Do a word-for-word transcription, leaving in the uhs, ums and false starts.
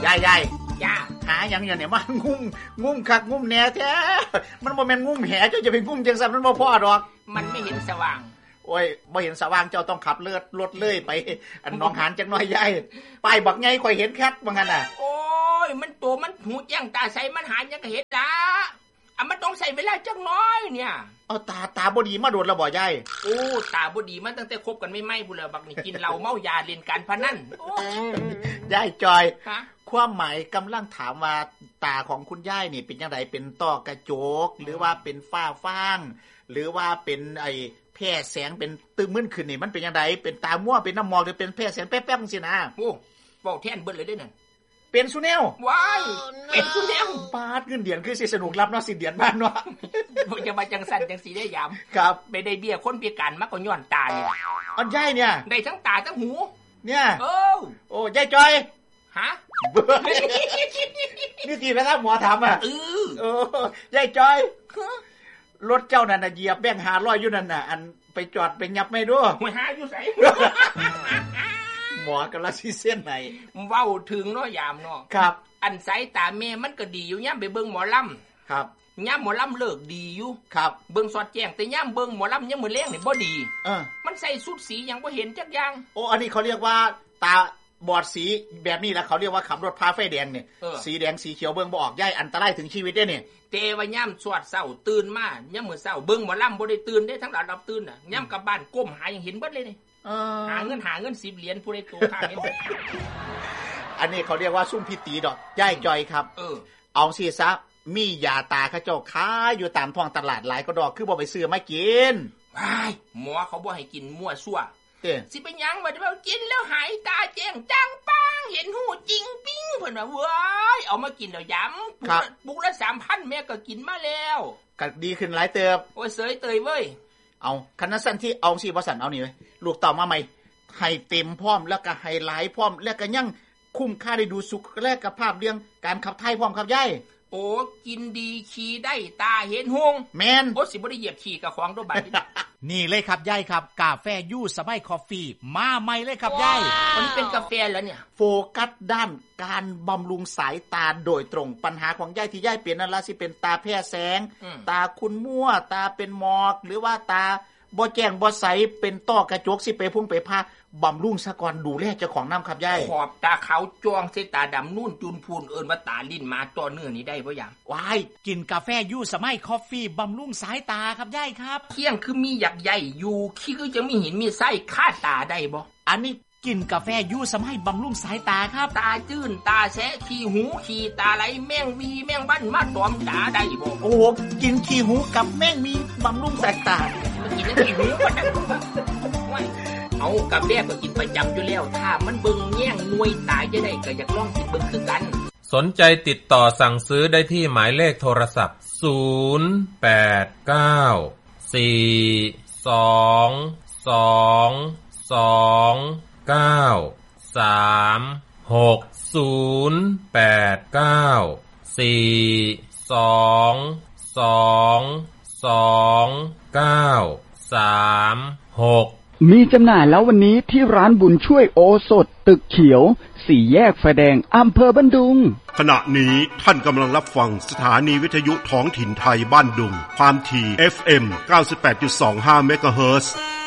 ายใหญ่จ้าหาหยังอยู่เนี่ยมันงุ้มงุ้มคักงุ้มแหน่แท้มันบ่แม่นงุ้มแหเจ้าจะไปงุ้มจังซั่นมันบ่พอดอกมันไม่เห็นสว่างโอ้ยบ่เห็นสว่างเจ้าต้องขับเลือดรถเลยไปอันหนองหานจักหน่อยใหญ่ป้ายบักใหญ่ข่อยเห็นแคทว่างั้นน่ะโอ้ยมันตัวมันหูแจ้งตาใสมันหายังก็เห็นล่ะอ่ะมันต้องใส่เวลาจักน้อยเนี่ยเอาตาตาบ่ดีมาโดนแล้วบ่ใหญ่โอ้ตาบ่ดีมันตั้งแต่คบกันไม่ไหม้พุ่นแล้วบักนี่กินเหล้าเมายาเล่นการพนันโอ้ยายจอยความหมายกำลังถามว่าตาของคุณยายนี่เป็นจังไดเป็นต้อกระจกหรือว่าเป็นฝ้าฟางหรือว่าเป็นไอ้แพร่แสงเป็นตึงมึนขึ้นนี่มันเป็นจังไดเป็นตามั่วเป็นน้ำหมอกหรือเป็นแพร่แสงแป๊บๆจังซี่นะโอ้เว้าแท้นเบิดเลยเด้นั่นเป็นซุแนวว้ายเป็นซุแนวปาดเงินเดือนคือสิสนุกรับเนาะสิเดือนบ้านเนาะบ่จะมาจังสั่นจังสิได้ยามครับไม่ได้เบี้ยคนพิการมาก็ย้อนตานี่อันใหญ่เนี่ยได้ทั้งตาทั้งหูเนี่ยโอ้โอ้ยายจอยฮะนี่ทีนะครับหมอถามอ่ะเออโอ้ยายจอยรถเจ้านั่นน่ะเหยียบแบงค์ห้าร้อยอยู่นั่นน่ะอันไปจอดไปยับไม่ดูหัวหาอยู่ไสหมอกำลังสิเส้นไหนเว้าถึงเนาะยามเนาะครับอันสายตาแม่มันก็ดีอยู่ยามไปเบิ่งหมอลำครับยามหมอลำเลิกดีอยู่ครับเบิ่งสอดแจ้งแต่ยามเบิ่งหมอลำยามมื้อแลงนี่บ่ดีเออมันใส่ชุดสีหยังบ่เห็นจักอย่างโอ้อันนี้เขาเรียกว่าตาบอดสีแบบนี้แล้วเขาเรียกว่าขับรถพาไฟแดงเนี่ยสีแดงสีเขียวเบิ่งบ่ออกย้ายอันตรายถึงชีวิตเด้เนี่ยแต่ว่ายามสวดเช้าตื่นมายามมื้อเช้าเบิ่งหมอลำบ่ได้ตื่นเด้ทั้งหลายรับตื่นน่ะยามกลับบ้านก้มหายังเห็นเบิดเลยนี่เออหาเงินหาเงินสิบเหรียญผู้ใดโตข้างเห็นอันนี้เขาเรียกว่าซุ่มพิตีดอกย้ายจอยครับเออเอาสิซะมียาตาเขาเจ้าขายอยู่ตามท้องตลาดหลายก็ดอกคือบ่ไปซื้อมากินว้ายหมอเขาบ่ให้กินมั่วซั่วเด้สิเป็นหยังว่าว่ากินแล้วหายตาแจ้งจังปังเห็นหูจริงปิ้งเพิ่นว่าเว้ยเอามากินแล้วยำปุกละ สามพัน แม่ก็กินมาแล้วก็ดีขึ้นหลายเติบโอ้ยเสยเตยเว้ยเอาคันนั้นสั่นที่เอาสิบ่สั่นเอานี่เว้ยลูกเต่ามาใหม่ให้เต็มพร้อมแล้วก็ให้หลายพร้อมแล้วก็ยังคุ้มค่าได้ดูสุขและสุขภาพเรื่องการขับถ่ายพร้อมครับยายโอ้กินดีขี่ได้ตาเห็นหงแม่นโอ้สิบ่ได้เหยียบขี่กับของโดบัดนี่เลยครับยายครับกาแฟยูสบายคอฟฟี่มาใหม่เลยครับยายอันนี้เป็นกาแฟแล้วเนี่ยโฟกัสด้านการบำรุงสายตาโดยตรงปัญหาของยายที่ยายเป็นนั่นล่ะสิเป็นตาแพ้แสงตาคุณมั่วตาเป็นหมอกหรือว่าตาบ่แจ้งบ่ใสเป็นต้อกระจกสิไปพุ่งไปพาบำรุงซะก่อนดูแลเจ้าของน้ำครับยายขอบตาขาวจ้วงใส่ตาดำนุ่นจุนพูนเอิ้นว่าตาลิ้นมาต่อเนื่องนี่ได้บ่ยามว้ายกินกาแฟยูสมัยคอฟฟี่บำรุงสายตาครับยายครับเที่ยงคือมีหยักใหญ่อยู่ขี้คือจะมีหินมีไส้ค่าตาได้บ่อันนี้กินกาแฟยูสมัยบำรุงสายตาครับตาจื้นตาแสะขี้หูขี้ตาไหลแมงวีแมงวันมาตอมตาได้บ่โอ้โหกินขี้หูกับแมงมีบำรุงสายตามันกินขี้หูก็ได้เอากาแฟก็กินประจำอยู่แล้วถ้ามันเบิ่งแย่งหน่วยตายจะได้ก็อยากลองกินเบิ่งคือกันสนใจติดต่อสั่งซื้อได้ที่หมายเลขโทรศัพท์ศูนย์ แปด เก้า สี่ สอง สอง สอง เก้า สาม หก ศูนย์ แปด เก้า สี่ สอง สอง สอง เก้า สาม หกมีจำหน่ายแล้ววันนี้ที่ร้านบุญช่วยโอสถตึกเขียวสี่แยกไฟแดงอำเภอบ้านดุงขณะนี้ท่านกำลังรับฟังสถานีวิทยุท้องถิ่นไทยบ้านดุงความถี่ เอฟ เอ็ม เก้าสิบแปดจุดสองห้า เมกะเฮิรตซ์